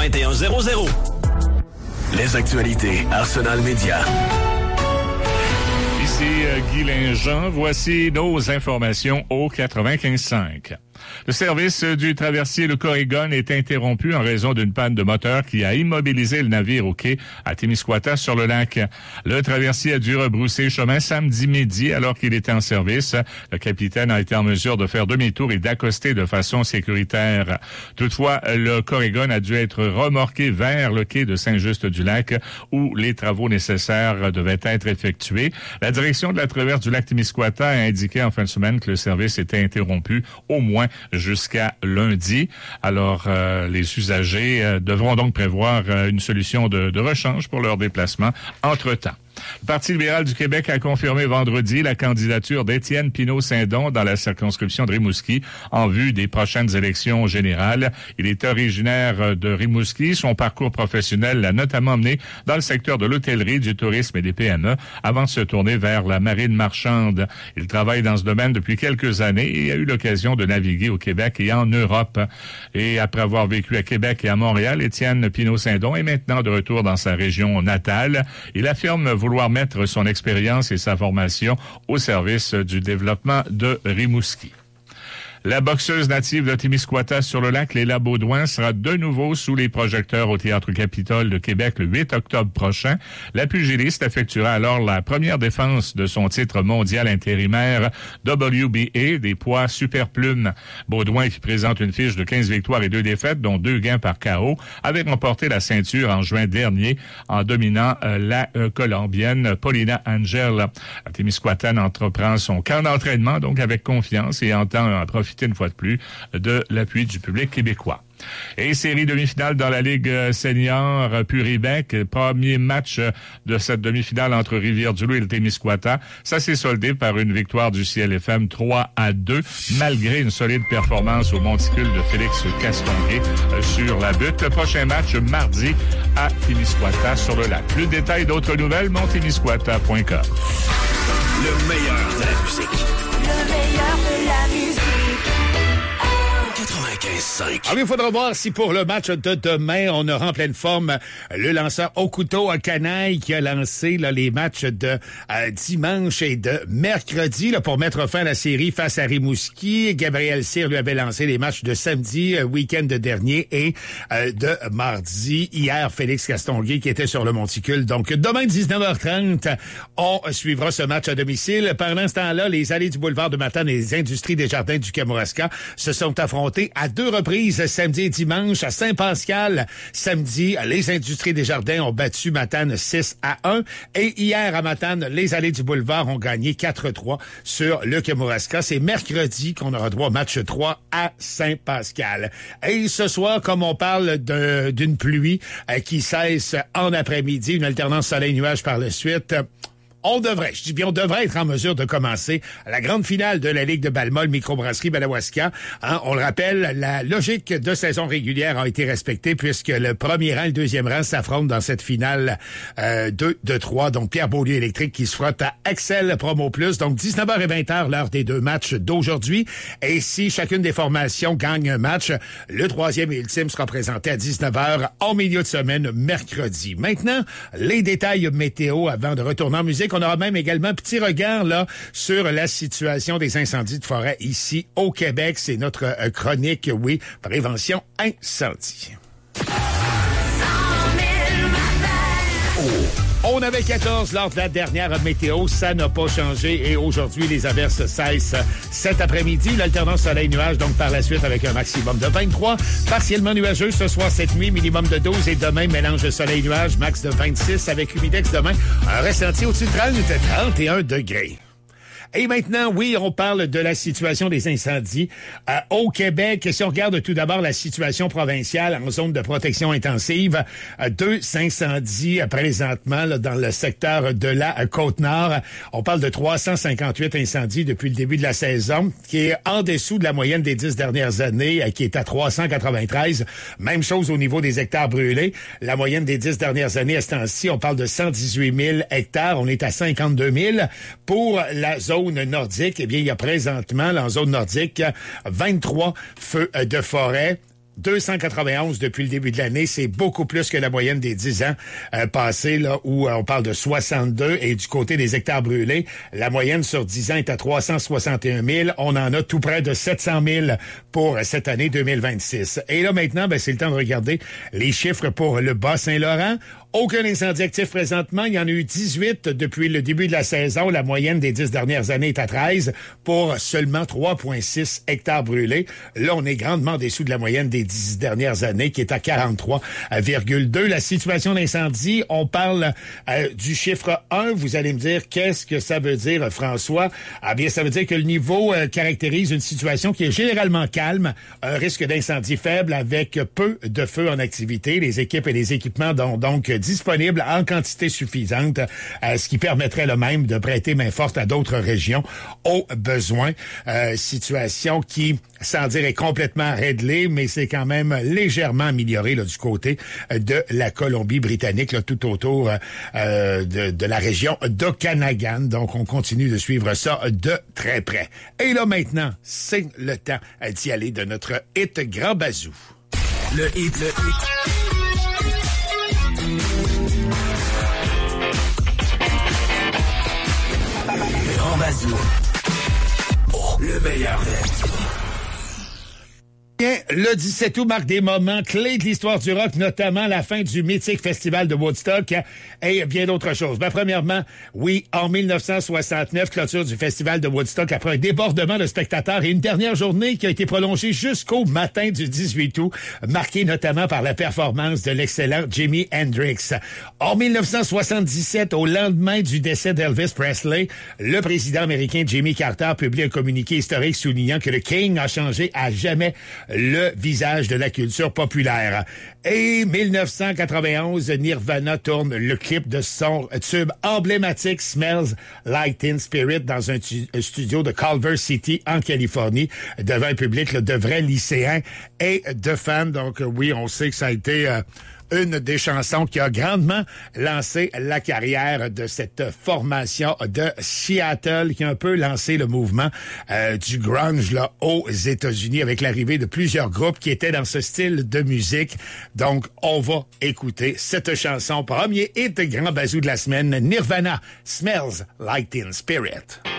2100. Les actualités Arsenal Média. Ici Guy Linjean, voici nos informations au 95.5. Le service du traversier le Corrigan est interrompu en raison d'une panne de moteur qui a immobilisé le navire au quai à Témiscouata sur le lac. Le traversier a dû rebrousser chemin samedi midi alors qu'il était en service. Le capitaine a été en mesure de faire demi-tour et d'accoster de façon sécuritaire. Toutefois, le Corrigan a dû être remorqué vers le quai de Saint-Just-du-Lac où les travaux nécessaires devaient être effectués. La direction de la traverse du lac Témiscouata a indiqué en fin de semaine que le service était interrompu au moins jusqu'à lundi. Alors, les usagers devront donc prévoir une solution de rechange pour leur déplacement entre-temps. Le Parti libéral du Québec a confirmé vendredi la candidature d'Étienne Pinault-Saint-Don dans la circonscription de Rimouski en vue des prochaines élections générales. Il est originaire de Rimouski. Son parcours professionnel l'a notamment mené dans le secteur de l'hôtellerie, du tourisme et des PME avant de se tourner vers la marine marchande. Il travaille dans ce domaine depuis quelques années et a eu l'occasion de naviguer au Québec et en Europe. Et après avoir vécu à Québec et à Montréal, Étienne Pinault-Saint-Don est maintenant de retour dans sa région natale. Il affirme vouloir mettre son expérience et sa formation au service du développement de Rimouski. La boxeuse native de Témiscouata sur le lac, Léla Baudouin, sera de nouveau sous les projecteurs au Théâtre Capitole de Québec le 8 octobre prochain. La pugiliste effectuera alors la première défense de son titre mondial intérimaire WBA des poids superplumes. Baudouin, qui présente une fiche de 15 victoires et 2 défaites, dont 2 gains par KO, avait remporté la ceinture en juin dernier en dominant la colombienne Paulina Angel. La Témiscouatane entreprend son camp d'entraînement donc avec confiance et entend profiter une fois de plus de l'appui du public québécois. Et série demi-finale dans la Ligue senior Puribec. Premier match de cette demi-finale entre Rivière-du-Loup et le Témiscouata. Ça s'est soldé par une victoire du CLFM 3-2, malgré une solide performance au monticule de Félix Castonguay sur la butte. Le prochain match mardi à Témiscouata sur le lac. Plus de détails, d'autres nouvelles, montémiscouata.com. Le meilleur de la musique. Le meilleur de la musique. 95.5. Alors, il faudra voir si pour le match de demain, on aura en pleine forme le lanceur Okuto Canaille qui a lancé là, les matchs de dimanche et de mercredi là, pour mettre fin à la série face à Rimouski. Gabriel Cyr lui avait lancé les matchs de samedi, week-end dernier et de mardi. Hier, Félix Castonguay qui était sur le monticule. Donc, demain, 19h30, on suivra ce match à domicile. Pendant ce temps-là, les allées du boulevard de Matane et les industries des jardins du Kamouraska se sont affrontées à 2 reprises, samedi et dimanche, à Saint-Pascal. Samedi, les industries des jardins ont battu Matane 6-1. Et hier, à Matane, les allées du boulevard ont gagné 4-3 sur le Kamouraska. C'est mercredi qu'on aura droit au match 3 à Saint-Pascal. Et ce soir, comme on parle d'une pluie qui cesse en après-midi, une alternance soleil-nuage par la suite, on devrait être en mesure de commencer la grande finale de la Ligue de Balmol Microbrasserie Balawaska. On le rappelle, la logique de saison régulière a été respectée puisque le premier rang et le deuxième rang s'affrontent dans cette finale 2-3. Donc, Pierre Beaulieu Électrique qui se frotte à Excel Promo Plus. Donc, 19h et 20h, l'heure des 2 matchs d'aujourd'hui. Et si chacune des formations gagne un match, le troisième et ultime sera présenté à 19h en milieu de semaine, mercredi. Maintenant, les détails météo avant de retourner en musique. On aura même également un petit regard là sur la situation des incendies de forêt ici au Québec. C'est notre chronique, oui, prévention incendie. On avait 14 lors de la dernière météo, ça n'a pas changé et aujourd'hui, les averses cessent cet après-midi. L'alternance soleil-nuage, donc par la suite avec un maximum de 23. Partiellement nuageux ce soir, cette nuit, minimum de 12 et demain, mélange soleil-nuage, max de 26 avec humidex demain. Un ressenti au-dessus de 31 degrés. Et maintenant, oui, on parle de la situation des incendies au Québec. Si on regarde tout d'abord la situation provinciale en zone de protection intensive, 2 incendies présentement là, dans le secteur de la Côte-Nord. On parle de 358 incendies depuis le début de la saison, qui est en dessous de la moyenne des 10 dernières années, qui est à 393. Même chose au niveau des hectares brûlés. La moyenne des 10 dernières années, à ce temps-ci, on parle de 118 000 hectares. On est à 52 000. Pour la zone nordique, eh bien, il y a présentement, là, en zone nordique, 23 feux de forêt. 291 depuis le début de l'année. C'est beaucoup plus que la moyenne des 10 ans passés, là, où on parle de 62. Et du côté des hectares brûlés, la moyenne sur 10 ans est à 361 000. On en a tout près de 700 000 pour cette année 2026. Et là, maintenant, c'est le temps de regarder les chiffres pour le Bas-Saint-Laurent. Aucun incendie actif présentement. Il y en a eu 18 depuis le début de la saison. La moyenne des 10 dernières années est à 13 pour seulement 3,6 hectares brûlés. Là, on est grandement dessous de la moyenne des 10 dernières années qui est à 43,2. La situation d'incendie, on parle du chiffre 1. Vous allez me dire, qu'est-ce que ça veut dire, François? Ah bien, ça veut dire que le niveau caractérise une situation qui est généralement calme, un risque d'incendie faible avec peu de feux en activité. Les équipes et les équipements donc disponibles en quantité suffisante, ce qui permettrait le même de prêter main forte à d'autres régions au besoin. Situation qui, sans dire, est complètement réglée, mais c'est quand même légèrement amélioré là, du côté de la Colombie-Britannique, là, tout autour de la région d'Okanagan. Donc, on continue de suivre ça de très près. Et là, maintenant, c'est le temps d'y aller de notre hit Grand Bazou. Le hit. Grand Bazou. Oh, le meilleur hit. Le 17 août marque des moments clés de l'histoire du rock, notamment la fin du mythique festival de Woodstock et bien d'autres choses. Premièrement, oui, en 1969, clôture du festival de Woodstock après un débordement de spectateurs et une dernière journée qui a été prolongée jusqu'au matin du 18 août, marquée notamment par la performance de l'excellent Jimi Hendrix. En 1977, au lendemain du décès d'Elvis Presley, le président américain Jimmy Carter publie un communiqué historique soulignant que le King a changé à jamais le visage de la culture populaire. Et 1991, Nirvana tourne le clip de son tube emblématique Smells Like Teen Spirit dans un studio de Culver City en Californie devant un public de vrais lycéens et de fans. Donc oui, on sait que ça a été une des chansons qui a grandement lancé la carrière de cette formation de Seattle qui a un peu lancé le mouvement du grunge là aux États-Unis avec l'arrivée de plusieurs groupes qui étaient dans ce style de musique. Donc, on va écouter cette chanson. Premier hit Grand Bazou de la semaine, Nirvana, Smells Like Teen Spirit.